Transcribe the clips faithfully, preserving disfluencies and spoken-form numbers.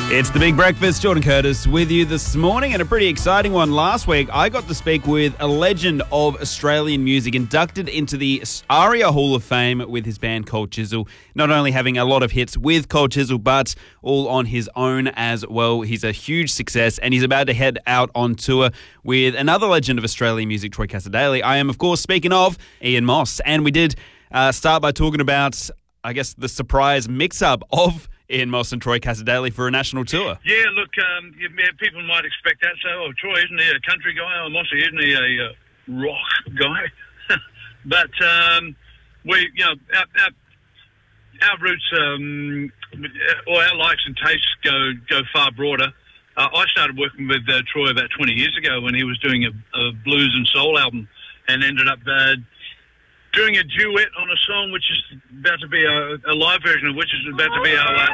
It's the Big Breakfast. Jordan Curtis with you this morning, and a pretty exciting one. Last week, I got to speak with a legend of Australian music, inducted into the ARIA Hall of Fame with his band Cold Chisel. Not only having a lot of hits with Cold Chisel, but all on his own as well. He's a huge success, and he's about to head out on tour with another legend of Australian music, Troy Cassar-Daley. I am, of course, speaking of Ian Moss, and we did uh, start by talking about, I guess, the surprise mix-up of Ian Moss and Troy Cassar-Daley for a national tour. Yeah, look, um, yeah, people might expect that. So, oh, Troy, isn't he a country guy? Oh, Mossy, isn't he a uh, rock guy? But um, we, you know, our, our, our roots, um, or our likes and tastes go go far broader. Uh, I started working with uh, Troy about twenty years ago when he was doing a, a blues and soul album, and ended up uh, doing a duet on a song which is about to be a, a live version of which is about to be our. Uh,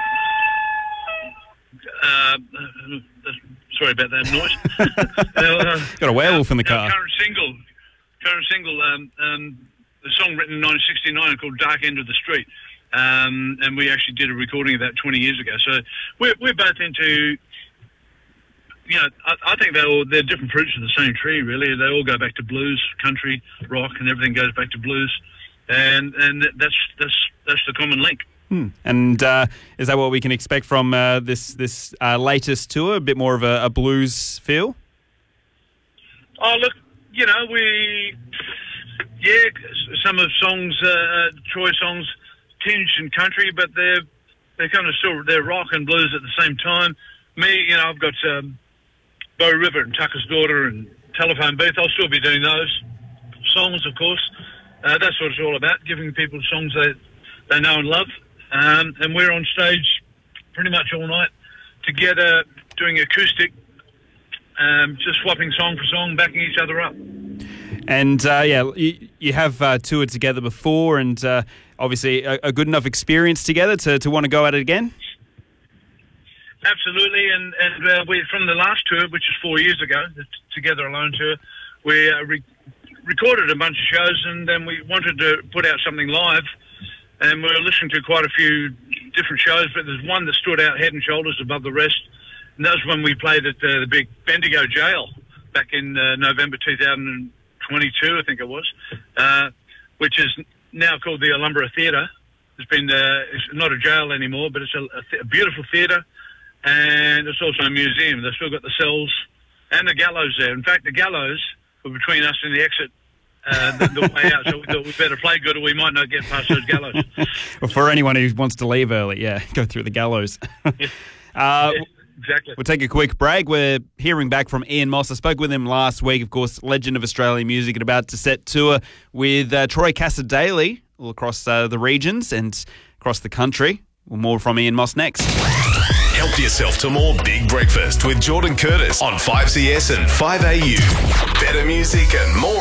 uh, sorry about that noise. uh, Got a werewolf in the car. Our current single, current single, um, um, the song written in nineteen sixty-nine called "Dark End of the Street," um, and we actually did a recording of that twenty years ago. So we're we're both into. You know, I, I think they're all, they're different fruits of the same tree, really. They all go back to blues, country, rock, and everything goes back to blues, and and that's that's that's the common link. Hmm. And uh, is that what we can expect from uh, this this uh, latest tour? A bit more of a, a blues feel? Oh, look, you know, we yeah, some of songs, uh, Troy songs, tinged in country, but they're they're kind of still they're rock and blues at the same time. Me, you know, I've got. Um, Bow River and Tucker's Daughter and Telephone Booth. I'll still be doing those songs, of course. Uh, that's what it's all about, giving people songs they, they know and love. Um, and we're on stage pretty much all night together doing acoustic, um, just swapping song for song, backing each other up. And, uh, yeah, you, you have uh, toured together before, and uh, obviously a, a good enough experience together to, to want to go at it again? Absolutely, and and uh, we from the last tour, which is four years ago, the Together Alone tour, we uh, re- recorded a bunch of shows, and then we wanted to put out something live, and we were listening to quite a few different shows, but there's one that stood out head and shoulders above the rest, and that was when we played at uh, the big Bendigo Jail back in uh, November two thousand twenty-two, I think it was, uh, which is now called the Alumbra Theatre. It's been uh, it's not a jail anymore, but it's a, a, th- a beautiful theatre. And it's also a museum. They've still got the cells and the gallows there. In fact, the gallows were between us and the exit, uh, the, the way out. So we thought we'd better play good or we might not get past those gallows. Well, for anyone who wants to leave early, yeah, go through the gallows. Yeah. uh, yeah, exactly. We'll take a quick break. We're hearing back from Ian Moss. I spoke with him last week, of course, legend of Australian music, and about to set tour with uh, Troy Cassar-Daley all across uh, the regions and across the country. Well, more from Ian Moss next. Help yourself to more Big Breakfast with Jordan Curtis on five C S and five A U. Better music and more